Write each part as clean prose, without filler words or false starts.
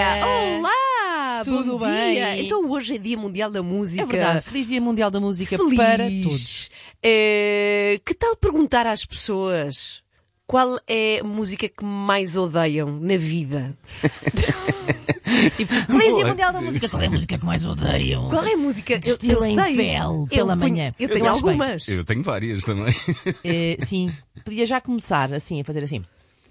Olá! Tudo bom bem? dia. Então hoje é Dia Mundial da Música. É verdade, feliz Dia Mundial da Música Feliz. para todos. Que tal perguntar às pessoas qual é a música que mais odeiam na vida? Feliz Dia Mundial da Música. Qual é a música que mais odeiam? Qual é a música? Destilem sei. fel pela manhã. Eu tenho acho bem. algumas. Eu tenho várias também. Sim, podia já começar assim, a fazer assim.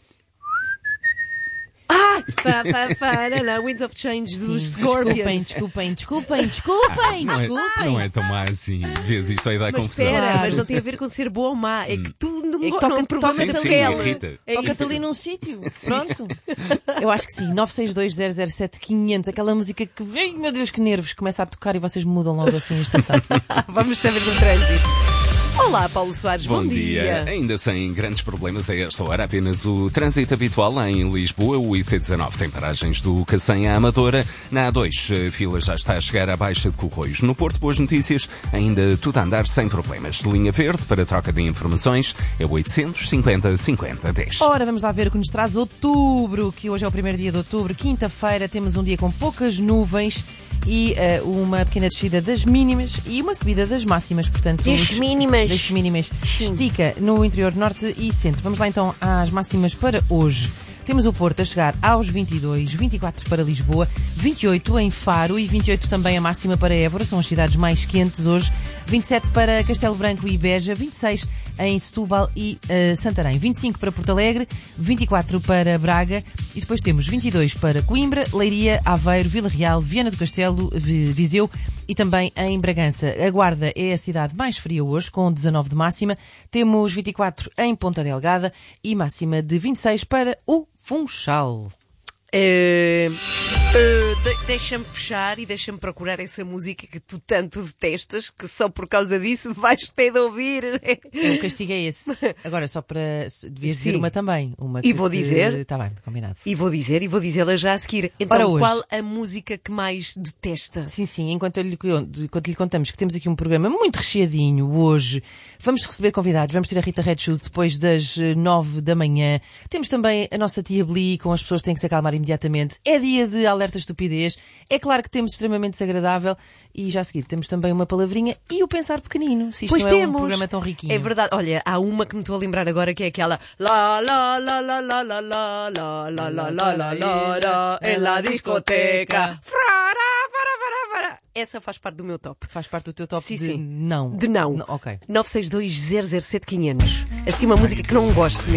Winds of Change dos Sim, Scorpions. Desculpem. Não é tão má assim. Vês, isto aí dá Mas confusão. espera, Claro. mas não tem a ver com ser boa ou má. É que tu não É que toca-te provavelmente ali. aquela. Irrita. É Toca-te isso. ali num sítio. Pronto. Eu acho que sim. 962-007-500. Aquela música que, ai meu Deus, que nervos, começa a tocar e vocês mudam logo assim a estação. Vamos saber do trânsito. Olá, Paulo Soares, bom dia. Ainda sem grandes problemas a esta hora, apenas o trânsito habitual em Lisboa. O IC19 tem paragens do Cacém à Amadora. Na A2, a fila já está a chegar à Baixa de Corroios. No Porto, boas notícias, ainda tudo a andar sem problemas. Linha verde para troca de informações é o 850-50-10. Ora, vamos lá ver o que nos traz outubro, que hoje é o primeiro dia de outubro. Quinta-feira temos um dia com poucas nuvens e uma pequena descida das mínimas e uma subida das máximas, portanto... Das mínimas estica no interior norte e centro. Vamos lá então às máximas para hoje. Temos o Porto a chegar aos 22, 24 para Lisboa, 28 em Faro e 28 também a máxima para Évora, são as cidades mais quentes hoje, 27 para Castelo Branco e Beja, 26 em Setúbal e Santarém, 25 para Porto Alegre, 24 para Braga e depois temos 22 para Coimbra, Leiria, Aveiro, Vila Real, Viana do Castelo, Viseu e também em Bragança. A Guarda é a cidade mais fria hoje, com 19 de máxima. Temos 24 em Ponta Delgada e máxima de 26 para o Funchal. Deixa-me fechar e deixa-me procurar essa música que tu tanto detestas, que só por causa disso vais ter de ouvir. O castigo é esse. Agora, só para... Devias dizer uma também. Uma E vou dizer. Está bem, combinado. E vou dizê-la já a seguir. Então, Ora, hoje. qual a música que mais detesta? Sim, enquanto lhe contamos que temos aqui um programa muito recheadinho hoje, vamos receber convidados, vamos ter a Rita Red Shoes depois das 9 da manhã, temos também a nossa tia Bli, com as pessoas que têm que se acalmar imediatamente, é dia de alerta estupidez, é claro que temos extremamente desagradável e já a seguir temos também uma palavrinha e o pensar pequenino, se isto Pois não é temos. um programa tão riquinho. É verdade. Olha, há uma que me estou a lembrar agora que é aquela la la la la la la la la la la la la la en la discoteca. Essa faz parte do meu top. Faz parte do teu top Sim, de sim. não. De não. Ok. 962 007 500. Assim uma música que não gosto mesmo.